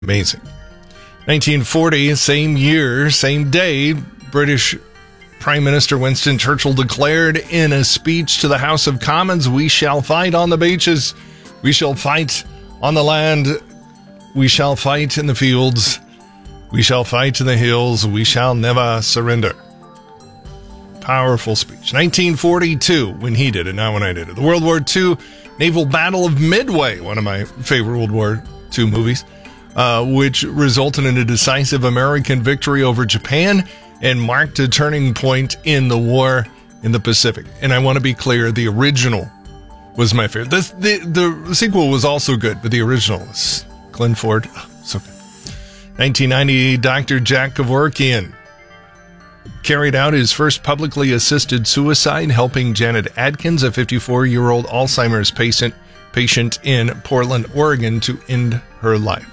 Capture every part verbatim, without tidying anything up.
Amazing. nineteen forty, same year, same day, British Prime Minister Winston Churchill declared in a speech to the House of Commons, "We shall fight on the beaches, we shall fight on the land, we shall fight in the fields, we shall fight in the hills, we shall never surrender." Powerful speech. nineteen forty-two, when he did it, not when I did it. The World War Two Naval Battle of Midway, one of my favorite World War Two movies, uh, which resulted in a decisive American victory over Japan and marked a turning point in the war in the Pacific. And I want to be clear, the original was my favorite. This, the, the sequel was also good, but the original was Glenn Ford. Oh, so good. nineteen ninety, Doctor Jack Kevorkian carried out his first publicly assisted suicide, helping Janet Adkins, a fifty-four-year-old Alzheimer's patient, patient in Portland, Oregon, to end her life.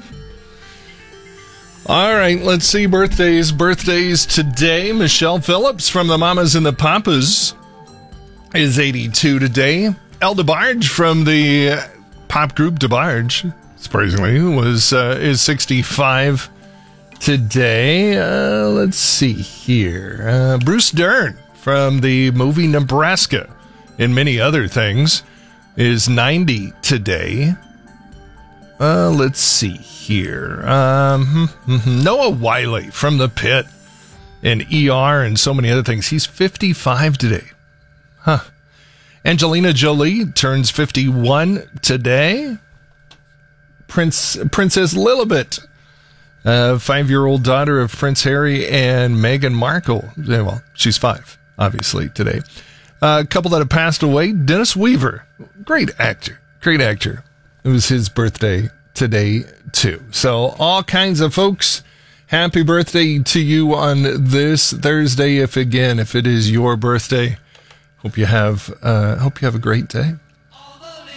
All right, let's see birthdays. Birthdays today. Michelle Phillips from the Mamas and the Papas is eighty-two today. El DeBarge from the pop group DeBarge, surprisingly, was uh, is sixty-five today. Uh, let's see here. Uh, Bruce Dern from the movie Nebraska and many other things is ninety today. Uh, let's see here. Um, Noah Wiley from The Pit and E R and so many other things. He's fifty-five today. Huh. Angelina Jolie turns fifty-one today. Prince Princess Lilibet, uh, five-year-old daughter of Prince Harry and Meghan Markle. Yeah, well, she's five, obviously, today. Uh, a couple that have passed away. Dennis Weaver, great actor, great actor. It was his birthday today, too. So all kinds of folks, happy birthday to you on this Thursday. If, again, if it is your birthday, hope you have, uh, hope you have a great day.